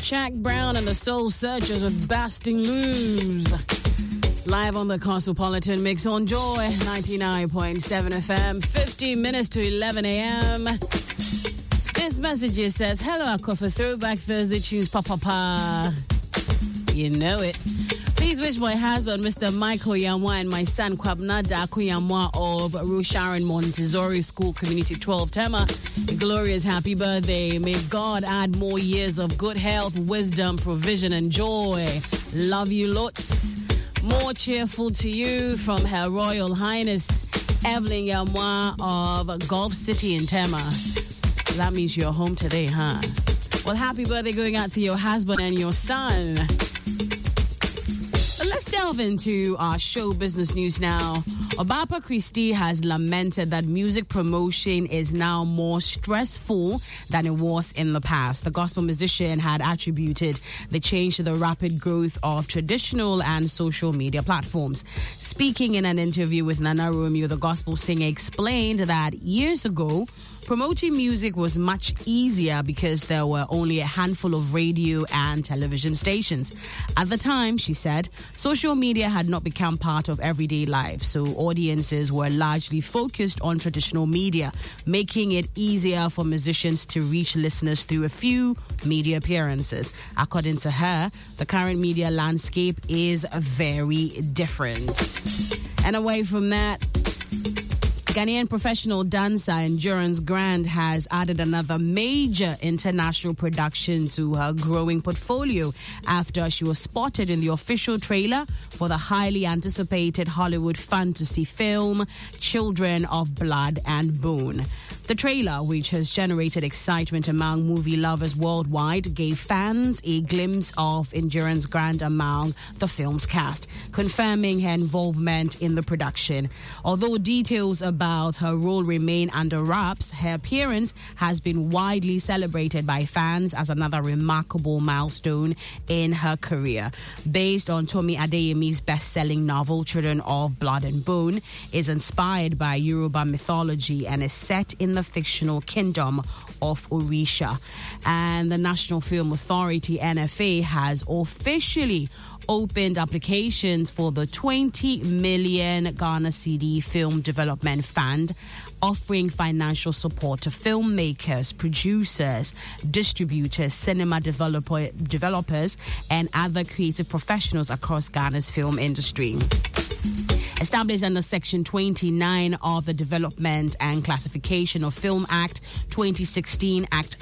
Shaq Brown and the Soul Searchers with Basting Loose. Live on the Cosmopolitan Mix on Joy 99.7 FM, 15 minutes to 11 a.m. This message says, hello, Akofa, Throwback Thursday tunes, pa. You know it. Please wish my husband, Mr. Michael Yamwa, and my son, Kwabna Daku Yamwa of Rusharon Montessori School Community 12 Tema, a glorious happy birthday. May God add more years of good health, wisdom, provision, and joy. Love you lots. More cheerful to you from Her Royal Highness Evelyn Yamwa of Gulf City in Tema. That means you're home today, huh? Well, happy birthday going out to your husband and your son. Let's delve into our show business news now. Obapa Christie has lamented that music promotion is now more stressful than it was in the past. The gospel musician had attributed the change to the rapid growth of traditional and social media platforms. Speaking in an interview with Nana Romeo, the gospel singer explained that years ago, promoting music was much easier because there were only a handful of radio and television stations. At the time, she said, social media had not become part of everyday life, so audiences were largely focused on traditional media, making it easier for musicians to reach listeners through a few media appearances. According to her, the current media landscape is very different. And away from that, Ghanaian professional dancer Endurance Grant has added another major international production to her growing portfolio after she was spotted in the official trailer for the highly anticipated Hollywood fantasy film Children of Blood and Bone. The trailer, which has generated excitement among movie lovers worldwide, gave fans a glimpse of Endurance Grant among the film's cast, confirming her involvement in the production. Although details about her role remain under wraps, her appearance has been widely celebrated by fans as another remarkable milestone in her career. Based on Tomi Adeyemi's best-selling novel Children of Blood and Bone, is inspired by Yoruba mythology and is set in the fictional kingdom of Orisha. And the National Film Authority, NFA, has officially opened applications for the 20 million Ghana cedi Film Development Fund, offering financial support to filmmakers, producers, distributors, cinema developers, and other creative professionals across Ghana's film industry. Established under Section 29 of the Development and Classification of Film Act 2016, Act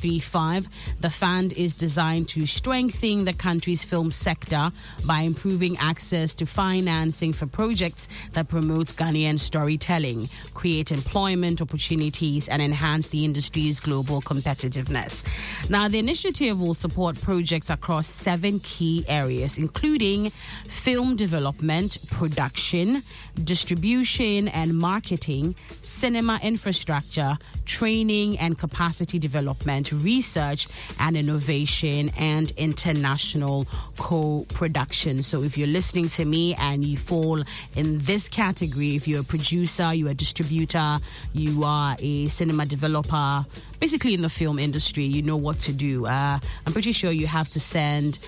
935, the fund is designed to strengthen the country's film sector by improving access to financing for projects that promote Ghanaian storytelling, create employment opportunities, and enhance the industry's global competitiveness. Now, the initiative will support projects across 7 key areas, including film development, production, distribution and marketing, cinema infrastructure, training and capacity development, research and innovation, and international co-production. So if you're listening to me and you fall in this category, if you're a producer, you're a distributor, you are a cinema developer, basically in the film industry, you know what to do. I'm pretty sure you have to send,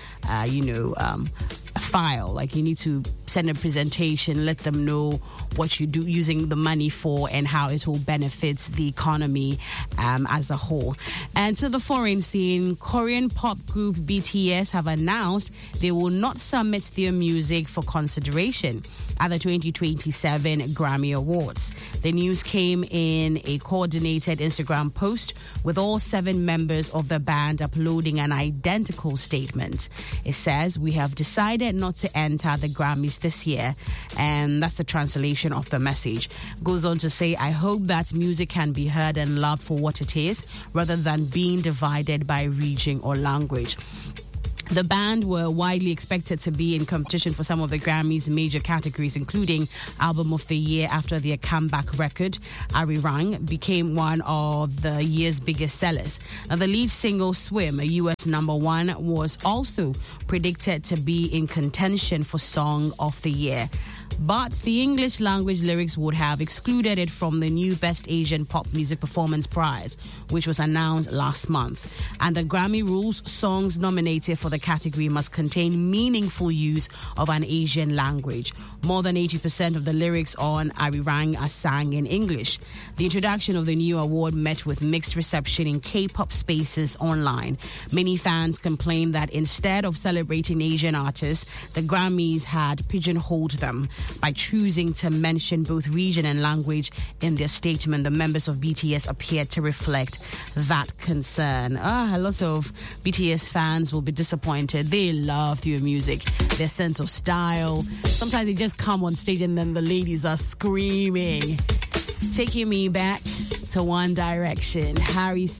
a file. Like, you need to send a presentation, let them know what you do using the money for and how it all benefits the economy as a whole. And to the foreign scene, Korean pop group BTS have announced they will not submit their music for consideration at the 2027 Grammy Awards. The news came in a coordinated Instagram post with all 7 members of the band uploading an identical statement. It says, "We have decided not to enter the Grammys this year." And that's the translation of the message. Goes on to say, "I hope that music can be heard and loved for what it is, rather than being divided by region or language." The band were widely expected to be in competition for some of the Grammys' major categories, including Album of the Year, after their comeback record, Arirang, became one of the year's biggest sellers. Now, the lead single, Swim, a US #1, was also predicted to be in contention for Song of the Year. but the English language lyrics would have excluded it from the new Best Asian Pop Music Performance Prize, which was announced last month. And the Grammy rules, songs nominated for the category must contain meaningful use of an Asian language. More than 80% of the lyrics on Arirang are sang in English. The introduction of the new award met with mixed reception in K-pop spaces online. Many fans complained that instead of celebrating Asian artists, the Grammys had pigeonholed them by choosing to mention both region and language in their statement. The members of BTS appeared to reflect that concern. A lot of BTS fans will be disappointed. They love their music, their sense of style. Sometimes they just come on stage and then the ladies are screaming. Taking me back to One Direction, Harry Styles.